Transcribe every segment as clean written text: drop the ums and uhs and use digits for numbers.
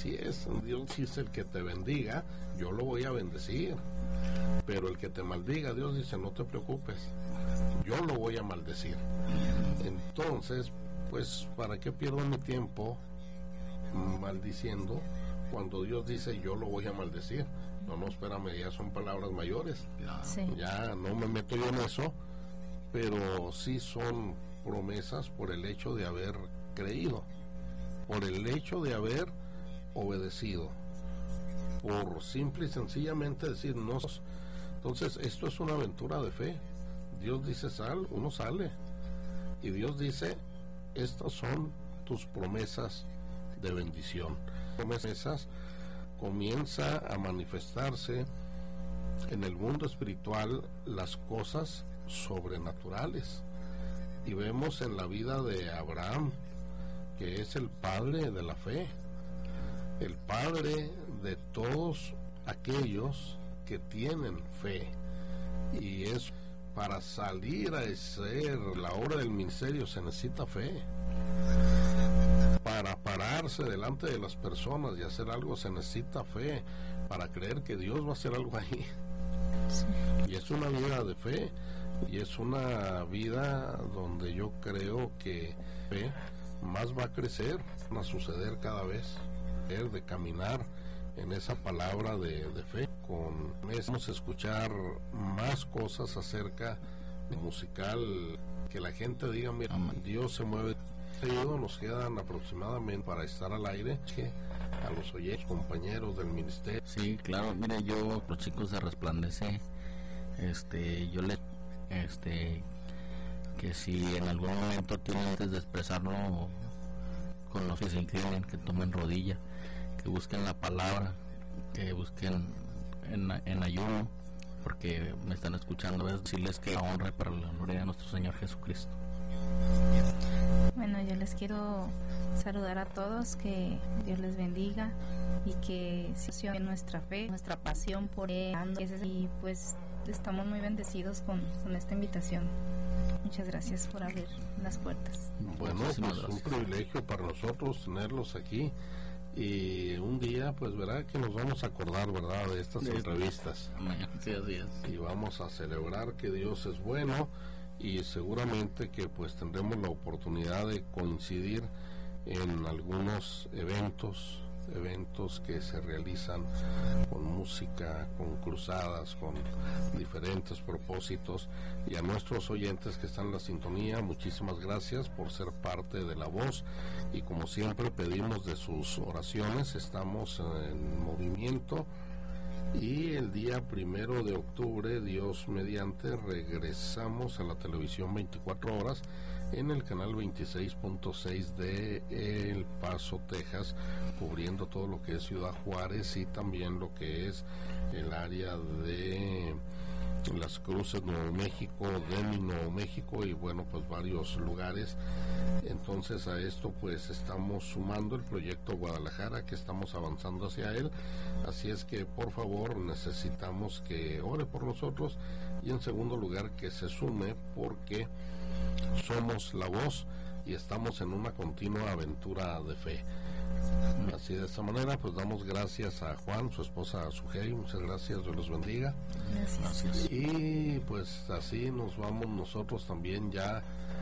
así es, Dios dice el que te bendiga, yo lo voy a bendecir, pero el que te maldiga, Dios dice no te preocupes, yo lo voy a maldecir. Entonces, pues, ¿para qué pierdo mi tiempo maldiciendo cuando Dios dice yo lo voy a maldecir? No, espérame, ya son palabras mayores, Sí. ya no me meto yo en eso, pero sí son promesas por el hecho de haber creído, por el hecho de haber obedecido, por simple y sencillamente decir no. Entonces esto es una aventura de fe. Dios dice sal, uno sale, y Dios dice estas son tus promesas de bendición. Promesas comienza a manifestarse en el mundo espiritual las cosas sobrenaturales, y vemos en la vida de Abraham, que es el padre de la fe, el padre de todos aquellos que tienen fe, y es para salir a hacer la obra del ministerio se necesita fe. Para pararse delante de las personas y hacer algo se necesita fe, para creer que Dios va a hacer algo ahí. Sí. Y es una vida de fe, y es una vida donde yo creo que fe más va a crecer, va a suceder cada vez, de caminar en esa palabra de fe. Vamos a escuchar más cosas acerca de musical, que la gente diga, mira, Dios se mueve. Nos quedan aproximadamente para estar al aire, que a los oyentes, compañeros del ministerio. Sí, claro, mire, yo, los chicos de Resplandece, yo les, que si en algún momento tienen antes de expresarlo con los que se inclinen, que tomen rodilla, que busquen la palabra, que busquen en ayuno, porque me están escuchando, es decirles que la honra para la gloria de nuestro Señor Jesucristo. Bueno, yo les quiero saludar a todos, que Dios les bendiga y que se nuestra fe, nuestra pasión por Él, y pues estamos muy bendecidos con esta invitación. Muchas gracias por abrir las puertas. Bueno, pues un privilegio para nosotros tenerlos aquí, y un día pues verá que nos vamos a acordar, ¿verdad?, de estas entrevistas. Sí, así es. Y vamos a celebrar que Dios es bueno, y seguramente que pues tendremos la oportunidad de coincidir en algunos eventos que se realizan con música, con cruzadas, con diferentes propósitos. Y a nuestros oyentes que están en la sintonía, muchísimas gracias por ser parte de La Voz, y como siempre pedimos de sus oraciones. Estamos en movimiento, y el día 1 de octubre, Dios mediante, regresamos a la televisión 24 horas en el canal 26.6 de El Paso, Texas, cubriendo todo lo que es Ciudad Juárez y también lo que es el área de Las Cruces, Nuevo México, Denny, Nuevo México, y bueno, pues varios lugares. Entonces a esto pues estamos sumando el proyecto Guadalajara, que estamos avanzando hacia él, así es que por favor necesitamos que ore por nosotros, y en segundo lugar que se sume, porque somos La Voz y estamos en una continua aventura de fe. Así, de esta manera pues damos gracias a Juan, su esposa Sujei, muchas gracias, Dios los bendiga. Gracias. Y pues así nos vamos nosotros también ya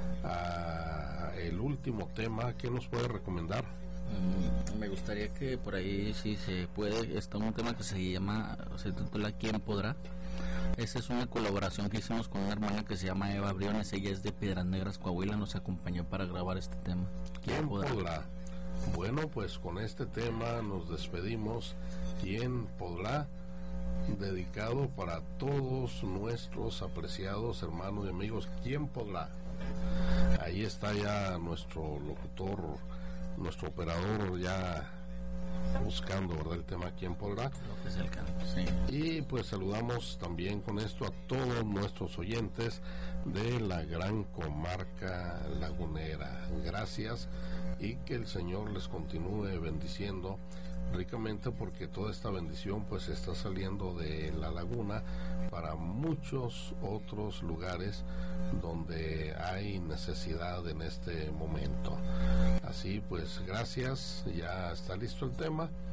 a el último tema. ¿Qué nos puede recomendar? Me gustaría que por ahí, si se puede, está un tema que se titula ¿Quién podrá? Esa es una colaboración que hicimos con una hermana que se llama Eva Briones. Ella es de Piedras Negras, Coahuila, nos acompañó para grabar este tema. ¿Quién podrá? Bueno, pues con este tema nos despedimos. ¿Quién podrá? Dedicado para todos nuestros apreciados hermanos y amigos. ¿Quién podrá? Ahí está ya nuestro locutor, nuestro operador, ya buscando, ¿verdad?, el tema ¿Quién podrá? Lo que es el canto, sí. Y pues saludamos también con esto a todos nuestros oyentes de la gran comarca lagunera. Gracias, y que el Señor les continúe bendiciendo ricamente, porque toda esta bendición pues está saliendo de la laguna para muchos otros lugares donde hay necesidad en este momento. Así pues, gracias, ya está listo el tema.